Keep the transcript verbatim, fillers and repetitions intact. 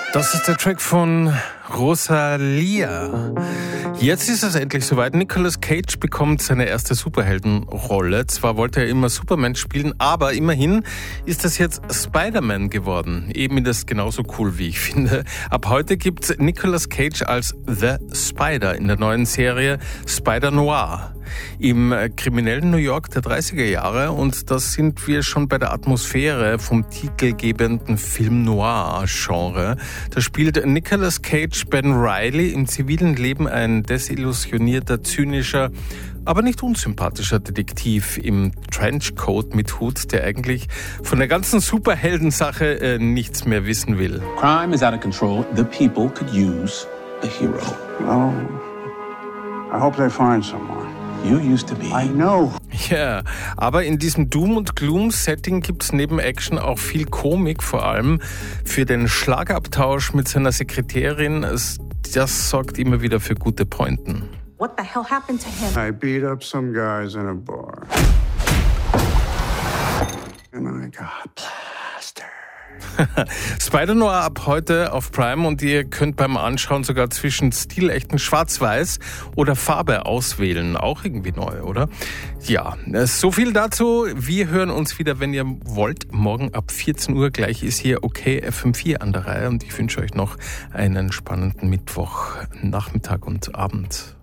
Das ist der Track von Rosalia. Jetzt ist es endlich soweit. Nicolas Cage bekommt seine erste Superheldenrolle. Zwar wollte er immer Superman spielen, aber immerhin ist das jetzt Spider-Man geworden. Eben das genauso cool, wie ich finde. Ab heute gibt's Nicolas Cage als The Spider in der neuen Serie Spider Noir im kriminellen New York der dreißiger Jahre. Und das sind wir schon bei der Atmosphäre vom titelgebenden Film Noir-Genre. Da spielt Nicolas Cage Ben Reilly, im zivilen Leben ein desillusionierter, zynischer, aber nicht unsympathischer Detektiv im Trenchcoat mit Hut, der eigentlich von der ganzen Superheldensache äh, nichts mehr wissen will. Crime is out of control. The people could use a hero. Well, I hope they find someone. You used to be. I know. Ja, yeah, aber in diesem Doom- und Gloom-Setting gibt's neben Action auch viel Komik, vor allem für den Schlagabtausch mit seiner Sekretärin. Das sorgt immer wieder für gute Pointen. What the hell happened to him? I beat up some guys in a bar. And I got plastered. Spider Noir ab heute auf Prime und ihr könnt beim Anschauen sogar zwischen stilechten Schwarz-Weiß oder Farbe auswählen. Auch irgendwie neu, oder? Ja, so viel dazu. Wir hören uns wieder, wenn ihr wollt. Morgen ab vierzehn Uhr gleich ist hier OK F M vier an der Reihe und ich wünsche euch noch einen spannenden Mittwoch, Nachmittag und Abend.